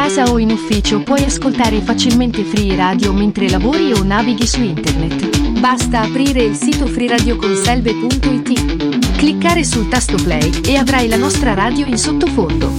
casa o in ufficio puoi ascoltare facilmente Free Radio mentre lavori o navighi su internet. Basta aprire il sito freeradioconselve.it, cliccare sul tasto play e avrai la nostra radio in sottofondo.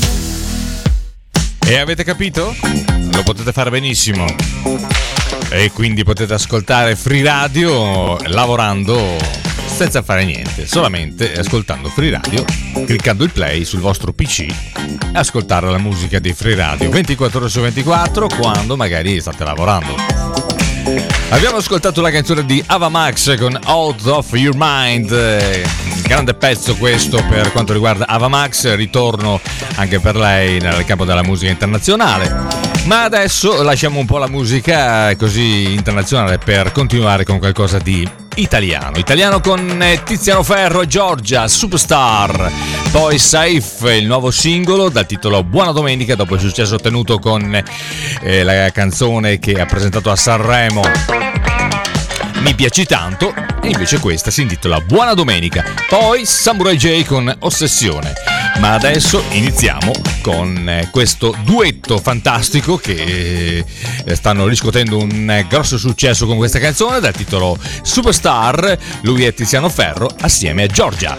E avete capito? Lo potete fare benissimo. E quindi potete ascoltare Free Radio lavorando senza fare niente, solamente ascoltando Free Radio, cliccando il play sul vostro PC e ascoltare la musica di Free Radio 24 ore su 24 quando magari state lavorando. Abbiamo ascoltato la canzone di Ava Max con Out of Your Mind, grande pezzo questo per quanto riguarda Ava Max, ritorno anche per lei nel campo della musica internazionale. Ma adesso lasciamo un po' la musica così internazionale per continuare con qualcosa di italiano con Tiziano Ferro e Giorgia, Superstar. Poi Saif, il nuovo singolo dal titolo Buona Domenica, dopo il successo ottenuto con la canzone che ha presentato a Sanremo Mi piaci tanto, e invece questa si intitola Buona Domenica. Poi Samurai J con Ossessione. Ma adesso iniziamo con questo duetto fantastico che stanno riscuotendo un grosso successo con questa canzone dal titolo Superstar. Lui è Tiziano Ferro assieme a Giorgia.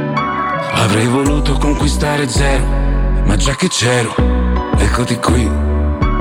Avrei voluto conquistare zero, ma già che c'ero, eccoti qui.